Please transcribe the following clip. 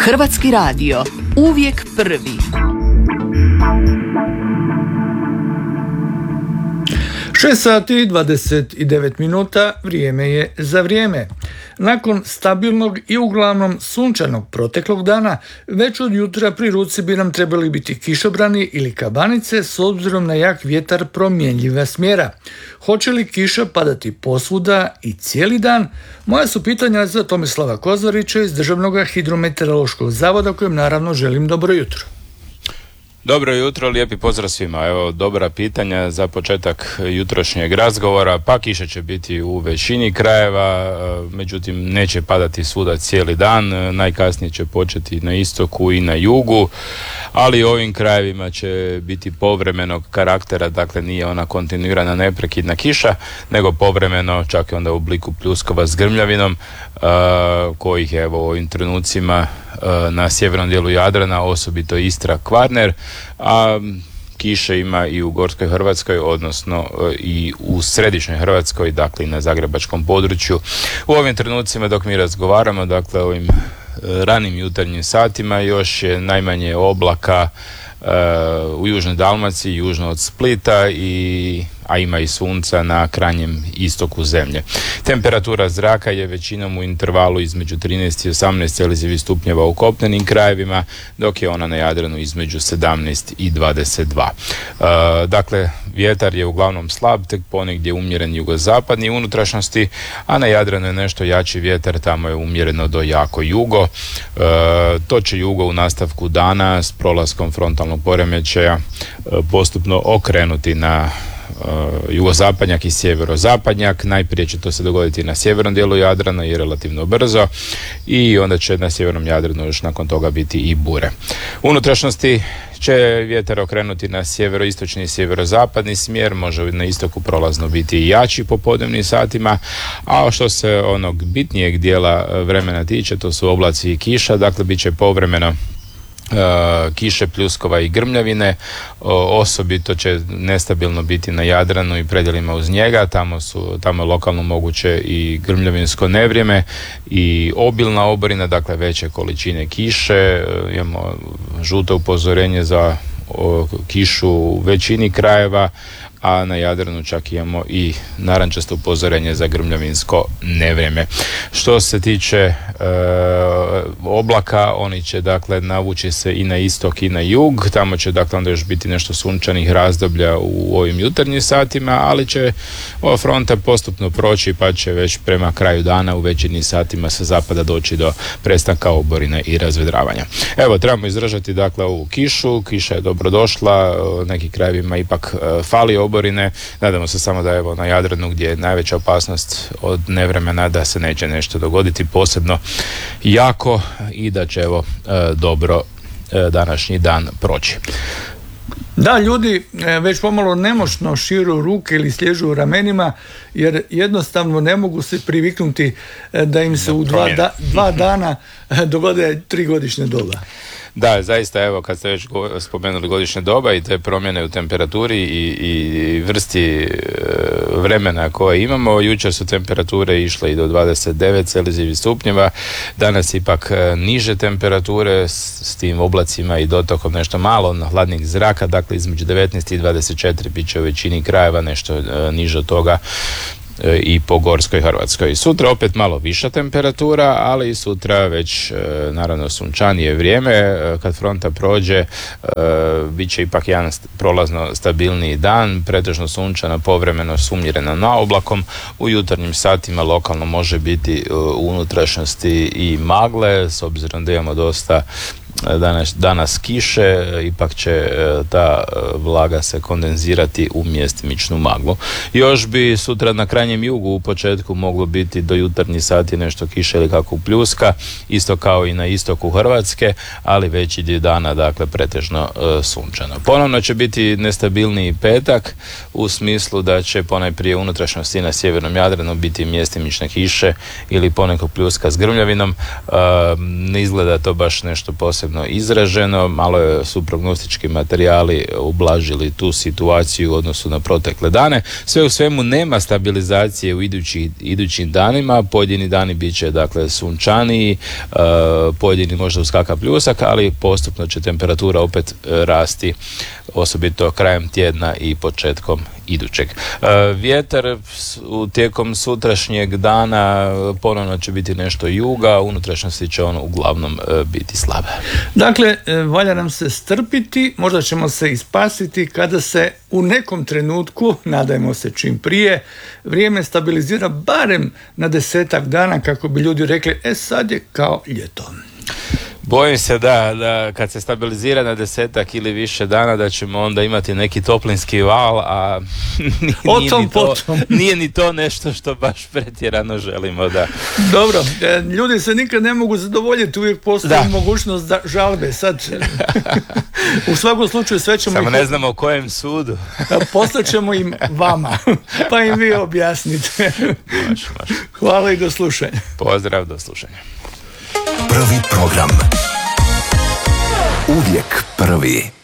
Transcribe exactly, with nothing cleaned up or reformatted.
Hrvatski radio, uvijek prvi. šest sati dvadeset devet minuta, vrijeme je za vrijeme. Nakon stabilnog i uglavnom sunčanog proteklog dana, već od jutra pri ruci bi nam trebali biti kišobrani ili kabanice s obzirom na jak vjetar promjenjiva smjera. Hoće li kiša padati posvuda i cijeli dan? Moja su pitanja za Tomislava Kozarića iz Državnog hidrometeorološkog zavoda, kojem naravno želim dobro jutro. Dobro jutro, lijepi pozdrav svima. Evo, dobra pitanja za početak jutrošnjeg razgovora. Pa kiša će biti u većini krajeva, međutim neće padati svuda cijeli dan. Najkasnije će početi na istoku i na jugu, ali u ovim krajevima će biti povremenog karaktera, dakle nije ona kontinuirana neprekidna kiša, nego povremeno, čak i onda u obliku pljuskova s grmljavinom, kojih je evo u ovim trenucima na sjevernom dijelu Jadrana, osobito Istra, Kvarner, a kiše ima i u Gorskoj Hrvatskoj, odnosno i u središnjoj Hrvatskoj, dakle i na zagrebačkom području. U ovim trenucima dok mi razgovaramo, dakle ovim ranim jutarnjim satima, još je najmanje oblaka uh, u južnoj Dalmaciji, južno od Splita, i a ima i sunca na krajnjem istoku zemlje. Temperatura zraka je većinom u intervalu između trinaest i osamnaest Celzijevih stupnjeva u kopnenim krajevima, dok je ona na Jadranu između sedamnaest i dvadeset dva. E, dakle, vjetar je uglavnom slab, tek ponegdje umjeren jugozapadni unutrašnjosti, a na Jadranu je nešto jači vjetar, tamo je umjereno do jako jugo. E, to će jugo u nastavku dana s prolaskom frontalnog poremećaja e, postupno okrenuti na Uh, jugozapadnjak i sjeverozapadnjak. Najprije će to se dogoditi na sjevernom dijelu Jadrana i relativno brzo, i onda će na sjevernom Jadranu još nakon toga biti i bure. U unutrašnjosti će vjetar okrenuti na sjeveroistočni i sjeverozapadni smjer, može na istoku prolazno biti i jači popodnevnim satima, a što se onog bitnijeg dijela vremena tiče, to su oblaci i kiša, dakle bit će povremeno Uh, kiše, pljuskova i grmljavine. uh, osobito će nestabilno biti na Jadranu i predjelima uz njega, tamo su tamo je lokalno moguće i grmljavinsko nevrijeme i obilna oborina, dakle veće količine kiše. Uh, imamo žuto upozorenje za uh, kišu u većini krajeva, a na Jadranu čak imamo i narančasto upozorenje za grmljavinsko nevrijeme. Što se tiče e, oblaka, oni će dakle navući se i na istok i na jug, tamo će dakle onda još biti nešto sunčanih razdoblja u ovim jutarnjim satima, ali će ova fronta postupno proći, pa će već prema kraju dana u večernjim satima sa zapada doći do prestanka oborine i razvedravanja. Evo, trebamo izdržati dakle ovu kišu, kiša je dobrodošla, neki krajevima ipak e, fali oborine. Nadamo se samo da evo na Jadranu, gdje je najveća opasnost od nevremena, da se neće nešto dogoditi posebno jako i da će evo dobro današnji dan proći. Da, ljudi već pomalo nemoćno širu ruke ili sliježu ramenima, jer jednostavno ne mogu se priviknuti da im se u dva, da, dva dana dogode tri godišnje doba. Da, zaista, evo, kad ste već spomenuli godišnje doba i te promjene u temperaturi i, i vrsti vremena koje imamo, jučer su temperature išle i do dvadeset devet Celzijevih stupnjeva, danas ipak niže temperature s, s tim oblacima i dotokom nešto malo hladnih zraka, dakle između devetnaest i dvadeset četiri bit će u većini krajeva, nešto e, niže od toga i po Gorskoj Hrvatskoj. Sutra opet malo viša temperatura, ali i sutra već e, naravno sunčanije vrijeme. E, kad fronta prođe, e, bit će ipak jedan prolazno stabilniji dan, pretežno sunčano, povremeno s umjerenom oblakom. U jutarnjim satima lokalno može biti e, u unutrašnjosti i magle, s obzirom da imamo dosta Danas, danas kiše, ipak će ta vlaga se kondenzirati u mjestimičnu maglu. Još bi sutra na krajnjem jugu u početku moglo biti do jutarnjih sati nešto kiše ili kako pljuska, isto kao i na istoku Hrvatske, ali veći dio dana dakle pretežno e, sunčano. Ponovno će biti nestabilniji petak, u smislu da će ponajprije unutrašnjosti na sjevernom Jadranu biti mjestimične kiše ili poneko pljuska s grmljavinom. E, ne izgleda to baš nešto posebno pretjerano izraženo, malo su prognostički materijali ublažili tu situaciju u odnosu na protekle dane. Sve u svemu nema stabilizacije u idući, idućim danima, pojedini dani bit će dakle sunčaniji, uh, pojedini možda uz kakav pljusak, ali postupno će temperatura opet uh, rasti, osobito krajem tjedna i početkom idućeg. Uh, vjetar u tijekom sutrašnjeg dana ponovno će biti nešto juga, u unutrašnjosti će on uglavnom uh, biti slab. Dakle, valja nam se strpiti, možda ćemo se ispasiti kada se u nekom trenutku, nadajmo se čim prije, vrijeme stabilizira barem na desetak dana, kako bi ljudi rekli, e sad je kao ljeto. Bojim se da, da kad se stabilizira na desetak ili više dana da ćemo onda imati neki toplinski val, a nije, o tom ni to, potom. nije ni to nešto što baš pretjerano želimo. Da. Dobro, ljudi se nikad ne mogu zadovoljiti, uvijek postoji da. mogućnost da žalbe. Sad, u svakom slučaju sve ćemo... Samo ih... ne znamo o kojem sudu. Poslaćemo im vama, pa im vi objasnite. Maš, maš. Hvala i do slušanja. Pozdrav, do slušanja. Prvi program. Uvijek prvi.